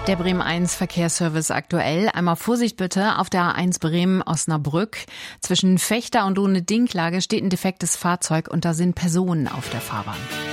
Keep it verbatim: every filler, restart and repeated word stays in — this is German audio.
Der Bremen eins Verkehrsservice aktuell. Einmal Vorsicht bitte auf der A eins Bremen-Osnabrück. Zwischen Vechta und Ohne Dinklage steht ein defektes Fahrzeug und da sind Personen auf der Fahrbahn.